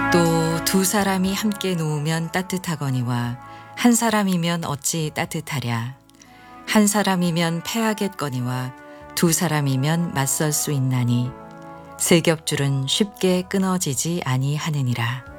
또 두 사람이 함께 누우면 따뜻하거니와 한 사람이면 어찌 따뜻하랴. 한 사람이면 패하겠거니와 두 사람이면 맞설 수 있나니 세 겹줄은 쉽게 끊어지지 아니하느니라.